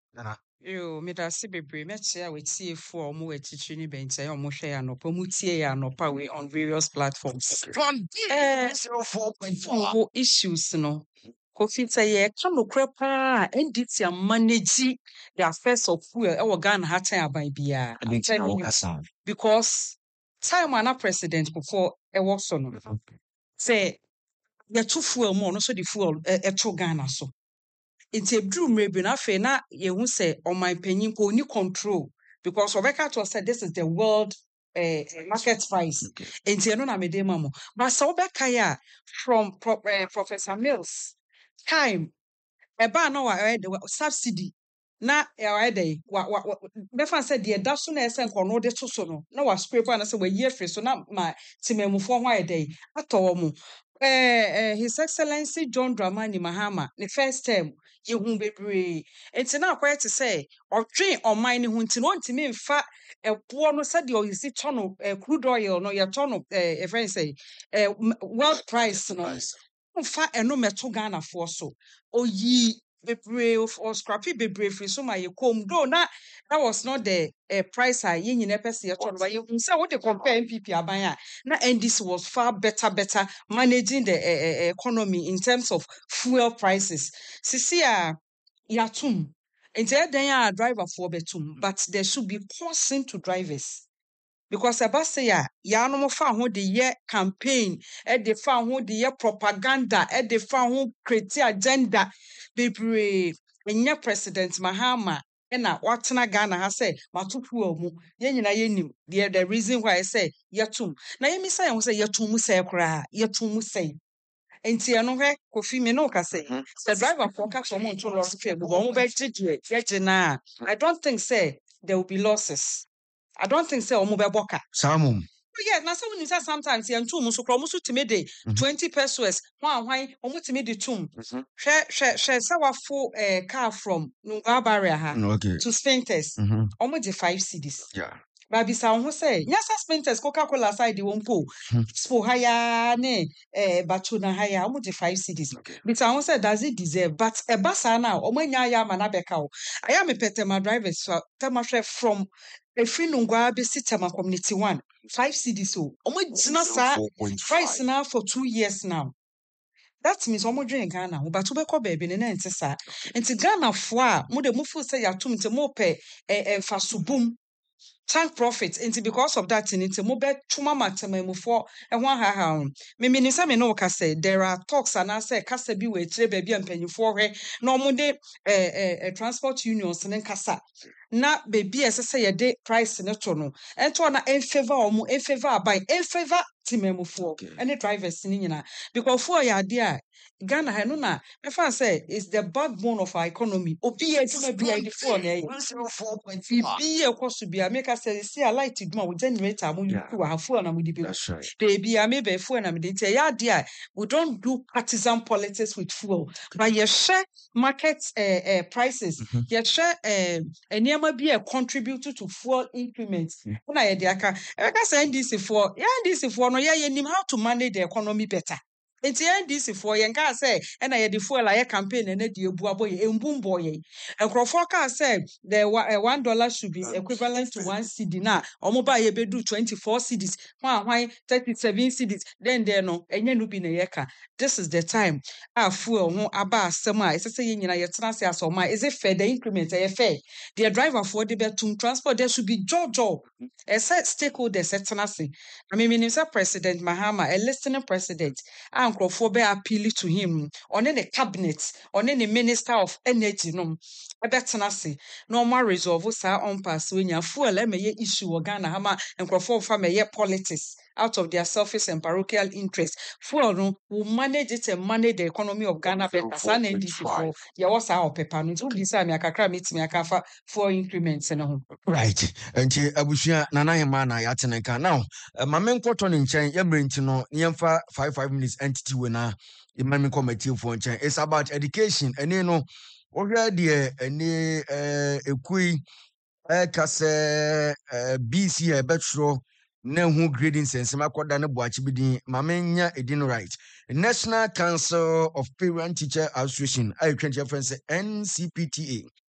Yo, me da se bebre metia we tie for mo atichi ni benta ya mo hwe ya no pa mu tie ya no pa we on various platforms. From 04.4 issues no. Kofi say ye ka no pa NDT manage the affairs of fuel e wo Ghana ha tan aban bia. Because time ana president before e wo so no. Say ye to fuel mo no so the fuel e to Ghana so. It's a dream maybe na fe na ye hu say on my penny ko ni control because Rebecca to said this is the world market price. It's no na me de mamo. But so Rebecca ya from Professor Mills time eba na wa subsidy na ya dey wa befa said the da so na ese nkono de to so no na wa scrape na say wa year free so na ma timemufo ho ayedey ato mo His Excellency John Dramani Mahama, the first term, you won't be brave. It's not quite to say, or train or mine who to want to mean fat a poor no said you see tunnel, crude oil, no your tunnel, a friend say, world price, no, fat and no metal Ghana for so. Oh, ye. Be brave or scrappy be brave so my comb do not that was not the price I yin in EPC but you say what they compare MPP abaya na and this was far better managing the economy in terms of fuel prices sisi yatum ente den ya driver for betum but there should be caution to drivers because say ya no fa ho de ye campaign de fa ho de ye propaganda de fa ho create agenda bebre enya president Mahama na watena Ghana ha say matupu omu ye nyina ye nim the reason why I say yatum na ye mi say ho say yatum say kra yatum say enti eno hwe Kofi me no ka say the driver for ka so mo nto lorry fare go mo be gide ye na I don't think say there will be losses. I don't think say omo be boka. Samum. Yeah, na when you say sometimes you two musu kro musu timi de 20 pesos hwan omo timi de tum. Hwe say wafo car from Nungwa barrier ha to Sphinx. Omo de 5 cedis. Yeah. Baby sa ho say nyasa Sphinx Coca-Cola side won po. Spo haya ne batuna haya omo de 5 cedis. But I say does it deserve but e basa na omo nya ya ma na beka o. Aya me pete my drivers so tema hwe from Efri Nungwa be Sitama Community 1, 5 cedis so. Omo jina sa price now for 2 years now. That means omo dwen Ghana but to be ko baby ne na ente sa. Enti Ghana fo a mo de mo fu say yatum nti mo pe fasubum tank profit into because of that into mo bet chuma matema for and one ha me ni say me no ka say there are talks and I say kasa bi we tire baby empanyfo hwe na omo de transport unions ne kasa na baby say ye de price ne to no ento na in favor omo in favor abai in favor timemufo any drivers ni nyina because for ya de Ghana ha no na me fan say is the backbone of our economy obi aduma bi ide for na 104.5 bi e koso bi make say see a light duma we generator mo you ku ha fuel na mo di bi baby me be fuel na me dey tell ya there we don't do partisan politics with fuel but you share market prices you share enema bi e contribute to fuel increments na ye dey aka say NDC for no ye nim how to manage the economy better. Enti NDC for yen ka say na ye the fuel aye campaign na di ebu aboye embumbo ye enkrofo ka say the $1 should be equivalent to 1 cedi na omo ba ye bedu 24 cedis hwan 37 cedis then there no enye no bi na ye ka this is the time fuel ho aba asem a ese say ye nyina ye tena se asoma is it fair the increment ye fair the driver for the betum transport there should be jojo ese stakeholders tena se I mean Minister President Mahama a listening president Nkrofo be appeal to him on the cabinet on the minister of energy no ebetena se no more resolve sa on pass when ya fuel emeye issue Ghana hama Nkrofo fa meye politics out of their selfish and parochial interest fuel no will manage it and manage the economy of Ghana better san NDC for ya was our paper no to be say me akakra metimi akafa for increments no right enche abusua nana hema na ya teneka now mame nkoto ne nchen yemre nti no yemfa 5 minutes entity we na imami committee for nchen it's about education ene no ohwe de ene ekui kase BC betro na hu grading sense makoda ne boachi bidin mame nya edin right National Council of Parent Teacher Association I friends NCPTA